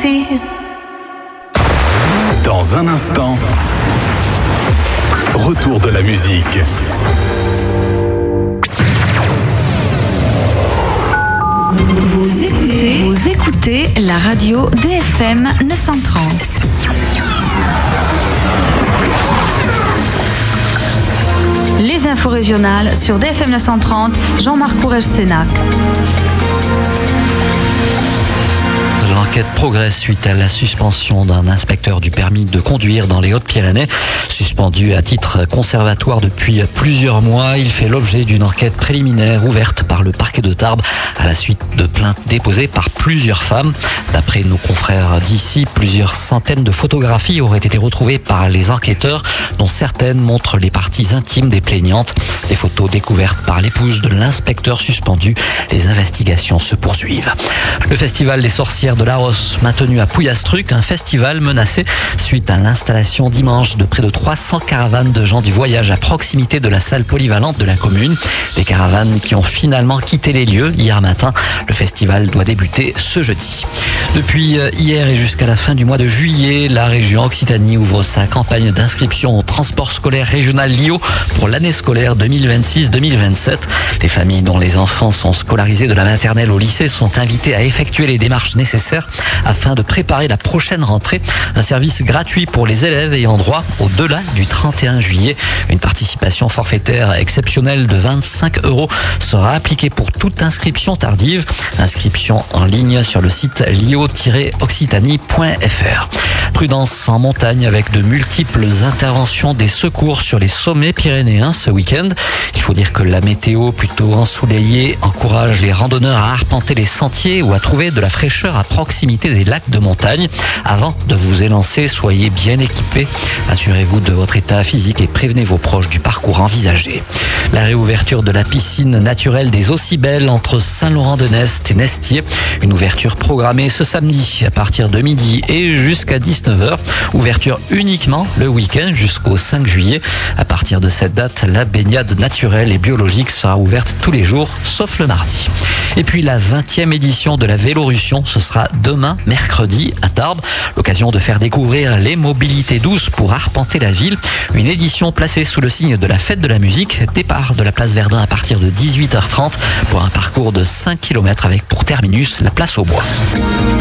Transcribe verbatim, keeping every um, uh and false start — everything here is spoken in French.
see. Dans un instant, retour de la musique. Vous écoutez, vous écoutez la radio D F M neuf cent trente. Les infos régionales sur D F M neuf cent trente, Jean-Marc Courrèges-Sénac. L'enquête progresse suite à la suspension d'un inspecteur du permis de conduire dans les Hautes-Pyrénées. Suspendu à titre conservatoire depuis plusieurs mois, il fait l'objet d'une enquête préliminaire ouverte par le parquet de Tarbes à la suite de plaintes déposées par plusieurs femmes. D'après nos confrères d'ici, plusieurs centaines de photographies auraient été retrouvées par les enquêteurs, dont certaines montrent les parties intimes des plaignantes. Des photos découvertes par l'épouse de l'inspecteur suspendu. Les investigations se poursuivent. Le festival des sorcières de la Rosse, maintenu à Pouillastruc, un festival menacé suite à l'installation dimanche de près de trois cents caravanes de gens du voyage à proximité de la salle polyvalente de la commune. Des caravanes qui ont finalement quitté les lieux hier matin. Le festival doit débuter ce jeudi. Depuis hier et jusqu'à la fin du mois de juillet, la région Occitanie ouvre sa campagne d'inscription au transport scolaire régional L I O pour l'année scolaire deux mille vingt-six deux mille vingt-sept. Les familles dont les enfants sont scolarisés de la maternelle au lycée sont invitées à effectuer les démarches nécessaires afin de préparer la prochaine rentrée. Un service gratuit pour les élèves ayant droit au-delà du trente et un juillet. Une participation forfaitaire exceptionnelle de vingt-cinq euros sera appliquée pour toute inscription tardive. Inscription en ligne sur le site lio tiret occitanie point f r. Prudence en montagne avec de multiples interventions des secours sur les sommets pyrénéens ce week-end. Il faut dire que la météo plutôt ensoleillée encourage les randonneurs à arpenter les sentiers ou à trouver de la fraîcheur à proximité des lacs de montagne. Avant de vous élancer, soyez bien équipés. Assurez-vous de votre état physique et prévenez vos proches du parcours envisagé. La réouverture de la piscine naturelle des Eaux-si-Belles entre Saint-Laurent-de-Nest et Nestier. Une ouverture programmée ce samedi à partir de midi et jusqu'à dix-neuf heures. Ouverture uniquement le week-end jusqu'au cinq juillet. À partir de cette date, la baignade naturelle et biologique sera ouverte tous les jours, sauf le mardi. Et puis la vingtième édition de la Vélorussion, ce sera demain, mercredi, à Tarbes. L'occasion de faire découvrir les mobilités douces pour arpenter la ville. Une édition placée sous le signe de la fête de la musique. Départ de la place Verdun à partir de dix-huit heures trente pour un parcours de cinq kilomètres avec pour terminus la place aux Bois.